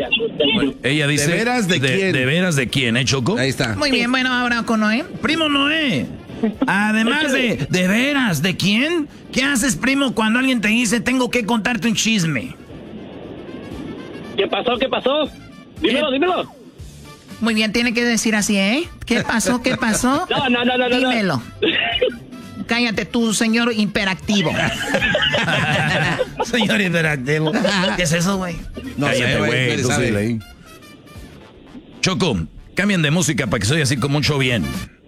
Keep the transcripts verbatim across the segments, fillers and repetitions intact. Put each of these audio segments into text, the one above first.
gracias. Bueno, ella dice... ¿De veras de, de quién? ¿De veras de quién, eh, Choco? Ahí está. Muy bien, bueno, ahora con Noé. Primo Noé. Además de... ¿De veras de quién? ¿Qué haces, primo, cuando alguien te dice tengo que contarte un chisme? ¿Qué pasó? ¿Qué pasó? Dímelo, ¿Qué? dímelo. Muy bien, tiene que decir así, ¿eh? ¿Qué pasó? ¿Qué pasó? No, no, no, no, no. Dímelo. Cállate tú, señor hiperactivo. Señor hiperactivo. ¿Qué es eso, güey? No Cállate, sé, güey, güey. tú tú sabes. síguele ahí. Choco, cambien de música para que se oiga así como un show bien.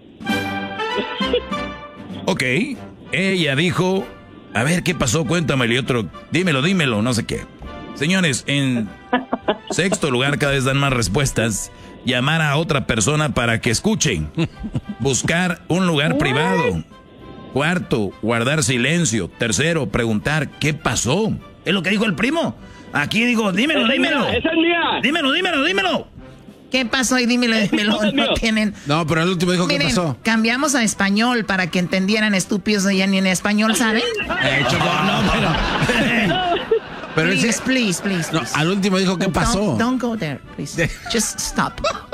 Ok, ella dijo, a ver, ¿qué pasó? Cuéntamelo. Y otro, dímelo, dímelo, no sé qué. Señores, en sexto lugar, cada vez dan más respuestas. Llamar a otra persona para que escuchen. Buscar un lugar privado. Cuarto, guardar silencio. Tercero, preguntar qué pasó. Es lo que dijo el primo. Aquí digo, dímelo, Esa es dímelo. mía, esa es mía. Dímelo, dímelo, dímelo. ¿Qué pasó? Y dímelo, dímelo. No tienen... No, pero el último dijo Miren, qué pasó. cambiamos a español para que entendieran, estúpidos, ya ni en español saben. Eh, Choco, no, pero... pero Please, ese- please, please, no, please. al último dijo qué pasó. Don't, don't go there, please. Just stop.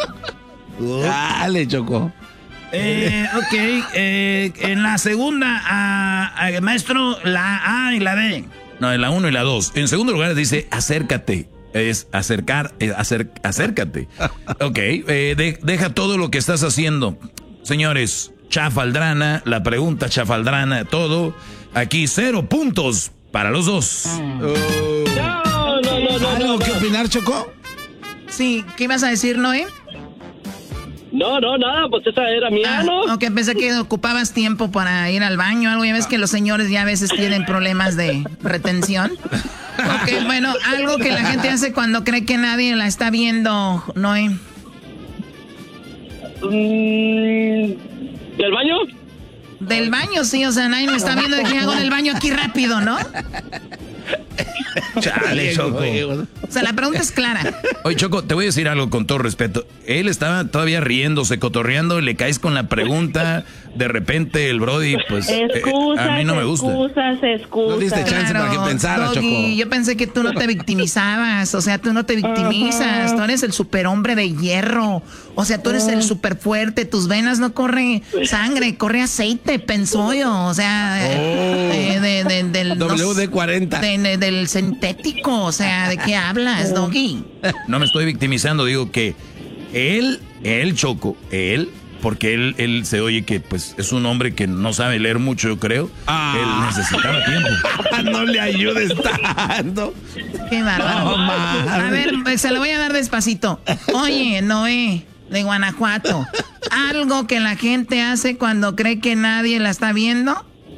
Dale, Choco. Eh, ok, eh, en la segunda, ah, ah, maestro, la A y la B. No, en la uno y la dos. En segundo lugar dice acércate. Es acercar, eh, acer, acércate. Ok, eh, de- deja todo lo que estás haciendo. Señores, chafaldrana, la pregunta chafaldrana, todo. Aquí cero puntos para los dos. No, no, no, no. ¿Algo no, que no. opinar, Choco? Sí, ¿qué ibas a decir, Noé? No, no, nada, pues esa era mía, Ah, ¿no? ok, pensé que ocupabas tiempo para ir al baño, algo. Ya ves que los señores ya a veces tienen problemas de retención. Ok, bueno, algo que la gente hace cuando cree que nadie la está viendo, Noé. Mm, ¿Del baño? Del baño, sí, o sea, nadie me está viendo de qué hago del baño aquí rápido, ¿no? Chale, Choco. O sea, la pregunta es clara. Oye, Choco, te voy a decir algo con todo respeto. Él estaba todavía riéndose, cotorreando, y le caes con la pregunta. De repente el Brody, pues, eh, Excusas, a mí no me gusta. excusas, excusas. No diste chance para que pensara, Doggy, Choco. yo pensé que tú no te victimizabas, o sea, tú no te victimizas, tú eres el superhombre de hierro, o sea, tú eres el super fuerte, tus venas no corre sangre, corre aceite, pensollo, o sea, eh, de, de- del... no W D s- cuarenta. de- de- del sintético, o sea, ¿de qué hablas, Doggy? No me estoy victimizando, digo que él, él, Choco, él, porque él, él se oye que pues es un hombre que no sabe leer mucho, yo creo. Ah. Él necesitaba tiempo. No le ayudes tanto. Qué bárbaro. A ver, se lo voy a dar despacito. Oye, Noé, de Guanajuato, algo que la gente hace cuando cree que nadie la está viendo.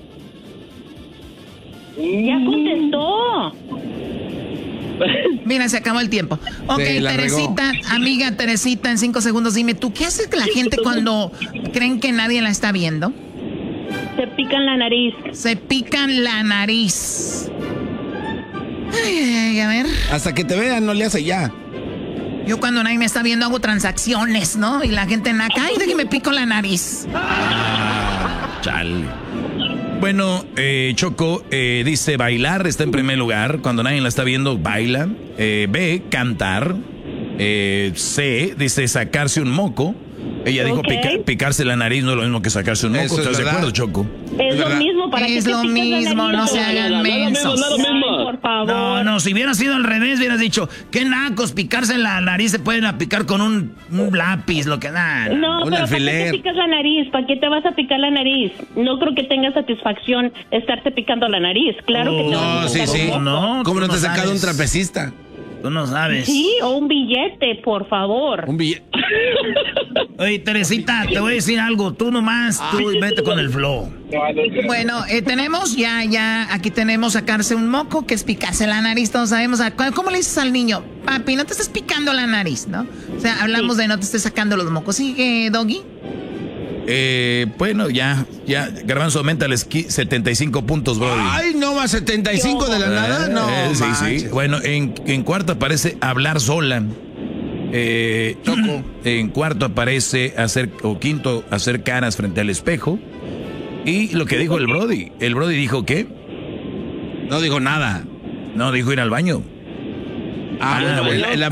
Ya contestó. Mira, se acabó el tiempo. Ok, Sí, la Teresita, amiga Teresita, en cinco segundos, dime, ¿tú qué haces que la gente cuando creen que nadie la está viendo? Se pican la nariz. Se pican la nariz. Ay, ay, ay, a ver. Hasta que te vean, no le hace ya. Yo cuando nadie me está viendo hago transacciones, ¿no? Y la gente en acá, ay, de que me pico la nariz. Chale. Bueno, eh, Choco eh, dice bailar está en primer lugar. Cuando nadie la está viendo, baila. Eh, B, cantar. Eh, C, dice sacarse un moco. Ella dijo Ok. pica- picarse la nariz no es lo mismo que sacarse un moco. Eso es ¿Estás de verdad. acuerdo, Choco? Es lo verdad. mismo para que Es te lo picas la mismo, nariz. no se No, hagan no, no, no, no, mensos. no, no, no, mismo. Ay, por favor. No, no, si hubiera sido al revés, hubieras dicho, qué nacos, picarse la nariz se pueden picar con un, un lápiz, lo que da. No, Un pero ¿para qué alfiler. te picas la nariz? ¿Para qué te vas a picar la nariz? No creo que tenga satisfacción estarte picando la nariz. Claro que te vas a No, sí, picar sí. un moco. No, ¿Cómo tú no te no has sacado un sabes. trapecista? Tú no sabes. Sí, o un billete, por favor. Un billete. Oye, Teresita, te voy a decir algo. Tú nomás, tú vete con el flow. Bueno, eh, tenemos ya, ya, aquí tenemos sacarse un moco, que es picarse la nariz, todos sabemos. a- ¿Cómo le dices al niño? Papi, no te estés picando la nariz, ¿no? O sea, hablamos de no te estés sacando los mocos. ¿Sigue, Doggy? Eh, bueno, ya, ya, Garbanzo, aumentales setenta y cinco puntos, Brody. Ay, no, más setenta y cinco de la nada. No, Eh, sí, manches. sí. Bueno, en, en cuarto aparece hablar sola. Eh, Choco. En cuarto aparece hacer, o quinto, hacer caras frente al espejo. Y lo que dijo el Brody. El Brody dijo ¿qué? No digo nada. No, dijo ir al baño. Ah, Ah, bueno, bueno. la- la